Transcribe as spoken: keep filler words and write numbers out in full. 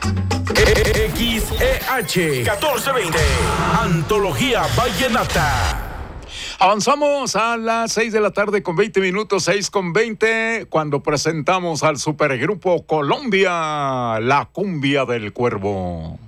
X E H catorce veinte, Antología Vallenata. Avanzamos a las seis de la tarde con veinte minutos, seis con veinte, cuando presentamos al supergrupo Colombia, la cumbia del cuervo.